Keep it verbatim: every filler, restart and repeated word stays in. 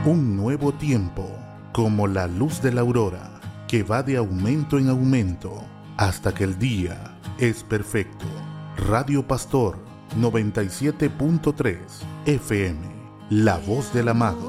Un nuevo tiempo, como la luz de la aurora, que va de aumento en aumento, hasta que el día es perfecto. Radio Pastor noventa y siete punto tres F M, la voz del amado.